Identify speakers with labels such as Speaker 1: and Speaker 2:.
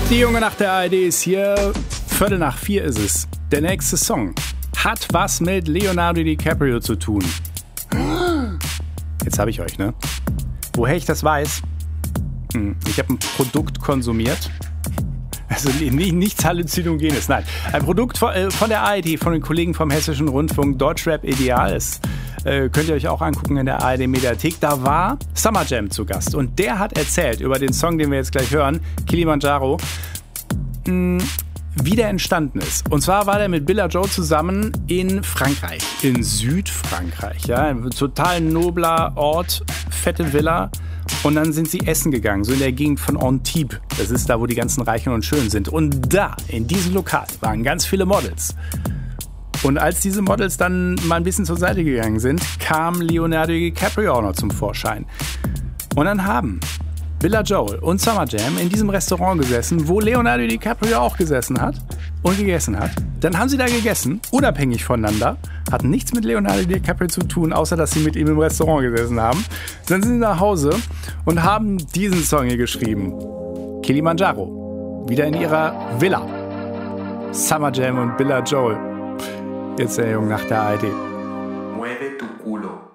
Speaker 1: Die junge Nacht der ARD ist hier. 3:15 ist es. Der nächste Song hat was mit Leonardo DiCaprio zu tun. Jetzt habe ich euch, ne? Woher ich das weiß? Ich habe ein Produkt konsumiert. Also nichts Halluzinogenes, nein. Ein Produkt von der ARD, von den Kollegen vom Hessischen Rundfunk, Deutschrap Ideal. Das könnt ihr euch auch angucken in der ARD-Mediathek. Da war Summer Jam zu Gast und der hat erzählt über den Song, den wir jetzt gleich hören, Kilimanjaro, wie der entstanden ist. Und zwar war der mit Billa Joe zusammen in Frankreich, in Südfrankreich. Ja, ein total nobler Ort, fette Villa. Und dann sind sie essen gegangen, so in der Gegend von Antibes. Das ist da, wo die ganzen Reichen und Schönen sind. Und da, in diesem Lokal, waren ganz viele Models. Und als diese Models dann mal ein bisschen zur Seite gegangen sind, kam Leonardo DiCaprio auch noch zum Vorschein. Und dann haben Billa Joe und Summer Jam in diesem Restaurant gesessen, wo Leonardo DiCaprio auch gesessen hat und gegessen hat. Dann haben sie da gegessen, unabhängig voneinander, hatten nichts mit Leonardo DiCaprio zu tun, außer dass sie mit ihm im Restaurant gesessen haben. Dann sind sie nach Hause und haben diesen Song hier geschrieben. Kilimanjaro. Wieder in ihrer Villa. Summer Jam und Billa Joel. Jetzt der Junge nach der ARD.
Speaker 2: Mueve tu culo.